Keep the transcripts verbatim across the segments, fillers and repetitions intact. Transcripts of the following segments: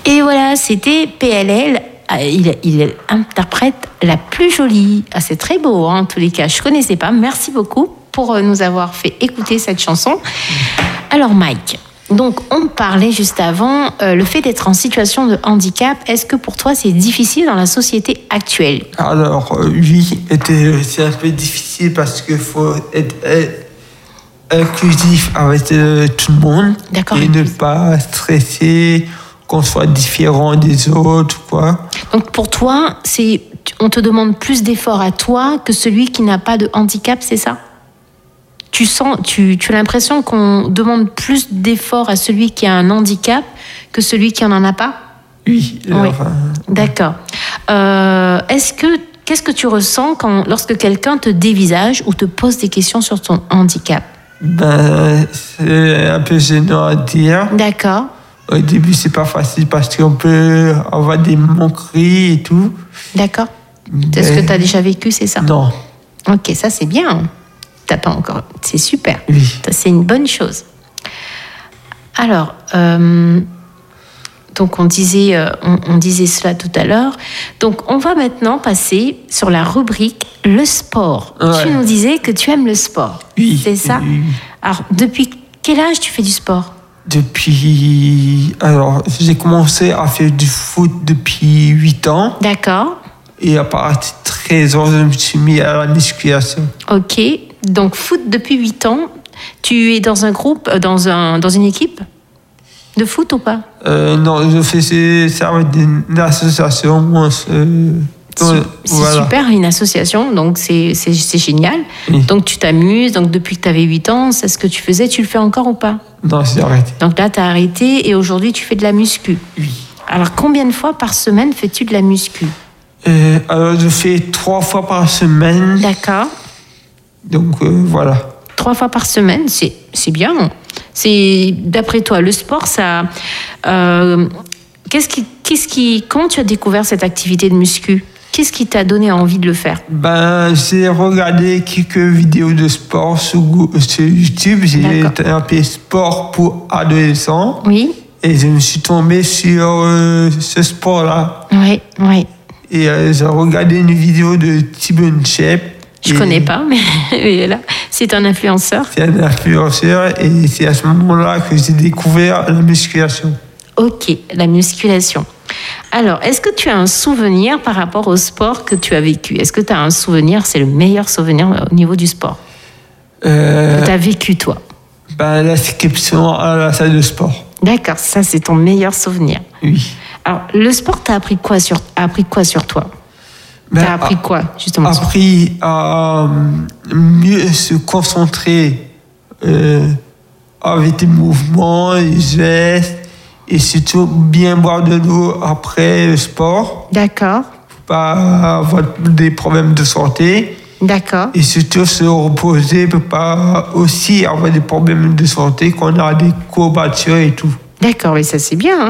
Et voilà, c'était P L L. Il, il interprète la plus jolie. Ah, c'est très beau, hein, en tous les cas. Je ne connaissais pas. Merci beaucoup pour nous avoir fait écouter cette chanson. Alors, Mike, donc on parlait juste avant, euh, le fait d'être en situation de handicap, est-ce que pour toi, c'est difficile dans la société actuelle ? Alors, euh, oui, c'est un peu difficile parce qu'il faut être, être inclusif avec euh, tout le monde. D'accord. Et ne pas stresser, qu'on soit différent des autres, quoi. Donc pour toi, c'est, on te demande plus d'efforts à toi que celui qui n'a pas de handicap, c'est ça ? Tu sens, tu, tu as l'impression qu'on demande plus d'efforts à celui qui a un handicap que celui qui n'en a pas ? Oui. Oui. Enfin, d'accord. Euh, est-ce que, qu'est-ce que tu ressens quand, lorsque quelqu'un te dévisage ou te pose des questions sur ton handicap ? Ben, c'est un peu gênant à dire. D'accord. Au début, c'est pas facile parce qu'on peut avoir des moqueries et tout. D'accord. C'est ce que tu as déjà vécu, c'est ça ? Non. Ok, ça c'est bien. T'as pas encore. C'est super. Oui. Ça, c'est une bonne chose. Alors, euh, donc on disait, euh, on, on disait cela tout à l'heure. Donc on va maintenant passer sur la rubrique le sport. Ouais. Tu nous disais que tu aimes le sport. Oui. C'est ça ? Oui. Alors, depuis quel âge tu fais du sport ? Depuis... Alors, j'ai commencé à faire du foot depuis huit ans. D'accord. Et à partir de treize ans, je me suis mis à la musculation. Ok. Donc, foot depuis huit ans. Tu es dans un groupe, dans, un, dans une équipe de foot ou pas ? euh, Non, je faisais ça avec une association. Moi, c'est voilà. Super, une association, donc c'est, c'est, c'est génial. Oui. Donc, tu t'amuses. Donc, depuis que tu avais huit ans, c'est ce que tu faisais. Tu le fais encore ou pas ? Non, j'ai arrêté. Donc là, tu as arrêté et aujourd'hui, tu fais de la muscu. Oui. Alors, combien de fois par semaine fais-tu de la muscu ? euh, Alors, je fais trois fois par semaine. D'accord. Donc, euh, voilà. Trois fois par semaine, c'est, c'est bien. C'est, d'après toi, le sport, ça... Euh, qu'est-ce qui, qu'est-ce qui, comment tu as découvert cette activité de muscu ? Qu'est-ce qui t'a donné envie de le faire ? Ben, j'ai regardé quelques vidéos de sport sur, sur YouTube. J'ai tapé sport pour adolescents. Oui. Et je me suis tombé sur euh, ce sport-là. Oui, oui. Et euh, j'ai regardé une vidéo de T-Bone Shape. Je ne connais pas, mais, mais là, c'est un influenceur. C'est un influenceur et c'est à ce moment-là que j'ai découvert la musculation. Ok, la musculation. Alors, est-ce que tu as un souvenir par rapport au sport que tu as vécu ? Est-ce que tu as un souvenir, c'est le meilleur souvenir au niveau du sport euh, que tu as vécu, toi ? Ben, l'inscription à la salle de sport. D'accord, ça c'est ton meilleur souvenir. Oui. Alors, le sport t'a appris quoi sur, a appris quoi sur toi ? Ben, T'as appris quoi, justement ? Appris à mieux se concentrer euh, avec tes mouvements, les gestes. Et surtout, bien boire de l'eau après le sport. D'accord. Pour pas avoir des problèmes de santé. D'accord. Et surtout, se reposer pour pas aussi avoir des problèmes de santé quand on a des courbatures et tout. D'accord, mais ça, c'est bien.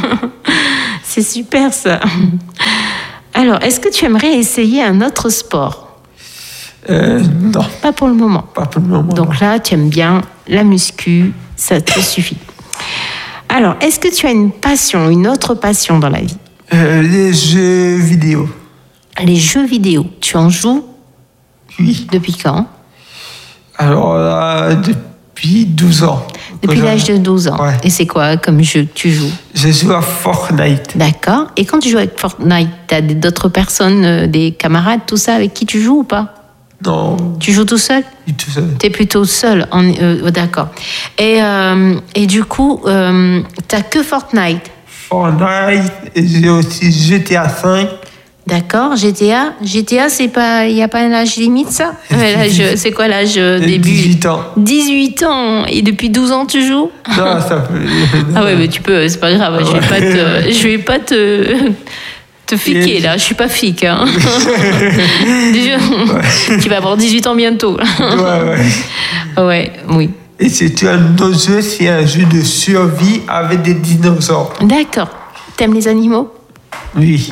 C'est super, ça. Alors, est-ce que tu aimerais essayer un autre sport ? euh, Non. Pas pour le moment. Pas pour le moment. Donc là, tu aimes bien la muscu, ça te suffit. Alors, est-ce que tu as une passion, une autre passion dans la vie ? euh, Les jeux vidéo. Les jeux vidéo, tu en joues ? Oui. Depuis quand ? Alors là, depuis douze ans. Depuis l'âge de douze ans. Ouais. Et c'est quoi comme jeu que tu joues ? Je joue à Fortnite. D'accord. Et quand tu joues avec Fortnite, tu as d'autres personnes, des camarades, tout ça, avec qui tu joues ou pas ? Non. Tu joues tout seul ? Je suis tout seul. Tu es plutôt seul, en, euh, d'accord. Et, euh, et du coup, euh, tu n'as que Fortnite ? Fortnite, et j'ai aussi G T A cinq. D'accord, G T A. G T A, c'est pas, il n'y a pas un âge limite, ça ? Ouais, l'âge, c'est quoi l'âge début ? dix-huit ans. dix-huit ans. Et depuis douze ans, tu joues ? Non, ça peut. Ah ouais, mais tu peux, c'est pas grave. Je vais pas te, je vais pas te, te fiquer, là. Je suis pas fique, hein. Déjà, ouais. Tu vas avoir dix-huit ans bientôt. Ouais, ouais. Ouais, oui. Et c'est un autre jeu, c'est un jeu de survie avec des dinosaures. D'accord. T'aimes les animaux ? Oui.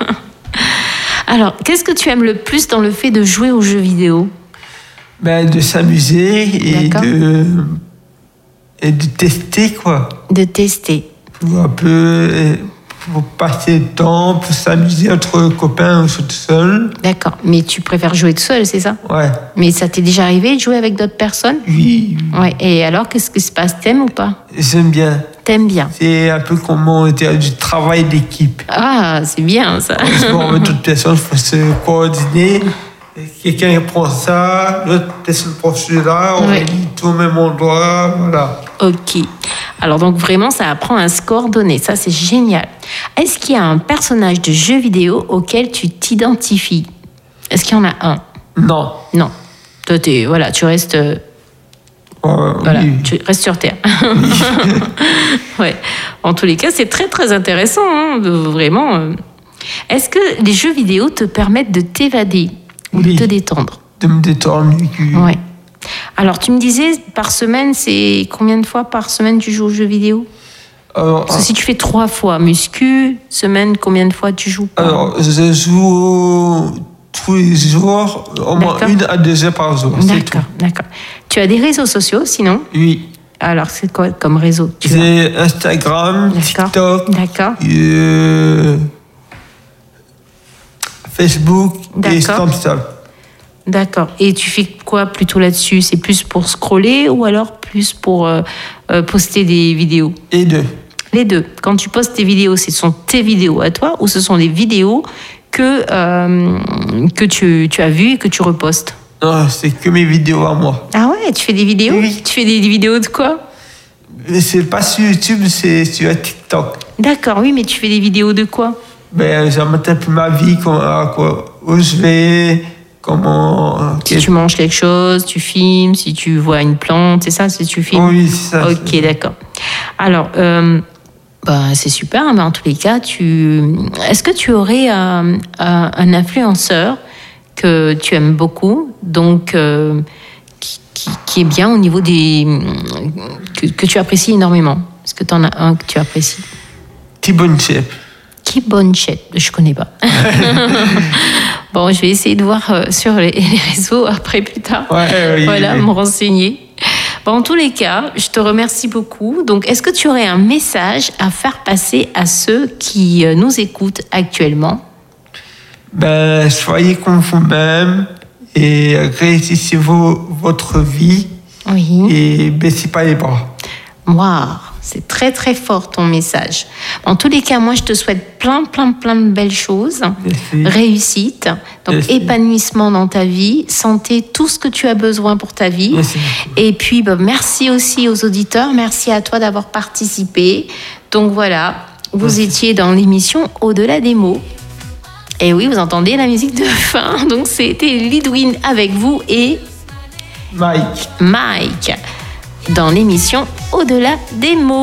Alors, qu'est-ce que tu aimes le plus dans le fait de jouer aux jeux vidéo ? Ben, de s'amuser et de, et de tester, quoi. De tester. Pour un peu pour passer le temps, pour s'amuser entre copains ou tout seul. D'accord. Mais tu préfères jouer tout seul, c'est ça? Ouais. Mais ça t'est déjà arrivé de jouer avec d'autres personnes? Oui. Ouais. Et alors, qu'est-ce qui se passe? T'aimes ou pas? J'aime bien. T'aimes bien? C'est un peu comme on dit, du travail d'équipe. Ah, c'est bien ça. Bon, avec d'autres personnes, il faut se coordonner. Quelqu'un prend ça, l'autre personne prend celui-là, on Ouais. dit tout au même endroit, voilà. Ok. Alors donc vraiment, ça apprend à se coordonner. Ça, c'est génial. Est-ce qu'il y a un personnage de jeu vidéo auquel tu t'identifies? Est-ce qu'il y en a un? Non. Non. Toi, t'es, voilà, tu restes, euh, Euh, voilà, oui. tu restes sur Terre. Ouais. En tous les cas, c'est très très intéressant, hein, de- vraiment. euh. Est-ce que les jeux vidéo te permettent de t'évader ou Oui. de te détendre? De me détendre. du- Ouais. Alors, tu me disais, par semaine, c'est combien de fois par semaine tu joues aux jeux vidéo? Alors, Parce que si tu fais trois fois muscu, semaine, combien de fois tu joues par- alors, je joue tous les jours, au moins D'accord. une à deux heures par jour. C'est tout. D'accord, d'accord. Tu as des réseaux sociaux, sinon? Oui. Alors, c'est quoi comme réseau tu as? J'ai Instagram, D'accord. TikTok, D'accord. euh, Facebook et D'accord. Snapchat. D'accord. Et tu fais quoi plutôt là-dessus? C'est plus pour scroller ou alors plus pour euh, euh, poster des vidéos? Et deux. Les deux. Quand tu postes tes vidéos, ce sont tes vidéos à toi ou ce sont des vidéos que, euh, que tu, tu as vues et que tu repostes? Non, c'est que mes vidéos à moi. Ah ouais, tu fais des vidéos? Oui. Tu fais des vidéos de quoi? Mais c'est pas sur YouTube, c'est sur TikTok. D'accord, oui, mais tu fais des vidéos de quoi? Ben, j'amène un peu ma vie, comment, à quoi, où je vais, comment. Si tu manges quelque chose, tu filmes, si tu vois une plante, c'est ça, si tu filmes? Oui, c'est ça. Ok, d'accord. Alors, euh, bah, c'est super, mais en tous les cas, tu... est-ce que tu aurais euh, un, un influenceur que tu aimes beaucoup, donc euh, qui, qui, qui est bien au niveau des... que, que tu apprécies énormément? Est-ce que tu en as un que tu apprécies? T-Bone Chef. Qui bonne chette, je connais pas. Bon, je vais essayer de voir euh, sur les, les réseaux après plus tard. Ouais, oui, Voilà, oui. me renseigner. Bon, en tous les cas, je te remercie beaucoup. Donc, est-ce que tu aurais un message à faire passer à ceux qui euh, nous écoutent actuellement? Ben, soyez comme vous-même et réussissez vos, votre vie Oui. et baissez pas les bras. Waouh, c'est très très fort ton message. En tous les cas, moi je te souhaite plein plein plein de belles choses, Merci. réussite, donc Merci. épanouissement dans ta vie, santé, tout ce que tu as besoin pour ta vie. Merci. Et puis bah, merci aussi aux auditeurs, merci à toi d'avoir participé. Donc voilà, vous Merci. étiez dans l'émission Au-delà des mots. Et oui, vous entendez la musique de fin. Donc c'était Lidwin avec vous et Mike. Mike dans l'émission Au-delà des mots.